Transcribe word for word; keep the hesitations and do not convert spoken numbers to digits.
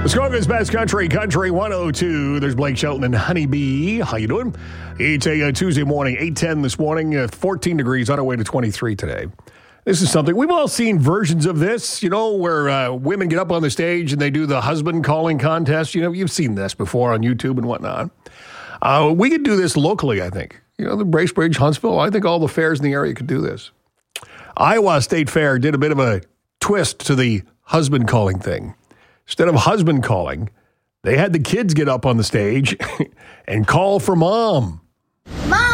Muskoka's best country, Country one oh two. There's Blake Shelton and Honeybee. How you doing? It's a, uh Tuesday morning, eight ten this morning, uh, fourteen degrees, on our way to twenty-three today. This is something, we've all seen versions of this, you know, where uh, women get up on the stage and they do the husband calling contest. You know, you've seen this before on YouTube and whatnot. Uh, we could do this locally, I think. You know, the Bracebridge, Huntsville, I think all the fairs in the area could do this. Iowa State Fair did a bit of a twist to the husband calling thing. Instead of husband calling, they had the kids get up on the stage and call for mom. Mom!